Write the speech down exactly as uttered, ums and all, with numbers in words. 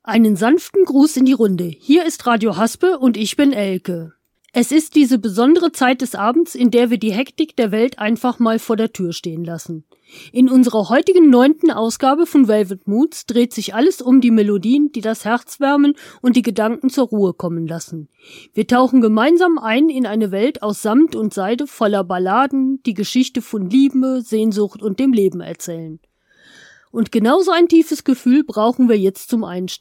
Einen sanften Gruß in die Runde. Hier ist Radio Haspe und ich bin Elke. Es ist diese besondere Zeit des Abends, in der wir die Hektik der Welt einfach mal vor der Tür stehen lassen. In unserer heutigen neunten Ausgabe von Velvet Moods dreht sich alles um die Melodien, die das Herz wärmen und die Gedanken zur Ruhe kommen lassen. Wir tauchen gemeinsam ein in eine Welt aus Samt und Seide voller Balladen, die Geschichte von Liebe, Sehnsucht und dem Leben erzählen. Und genauso ein tiefes Gefühl brauchen wir jetzt zum Einstieg.